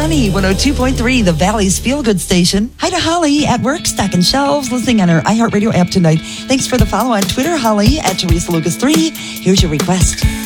Sunny 102.3, the Valley's Feel Good Station. Hi to Holly at work, stocking shelves, listening on her iHeartRadio app tonight. Thanks for the follow on Twitter, Holly at Teresa Lucas 3. Here's your request.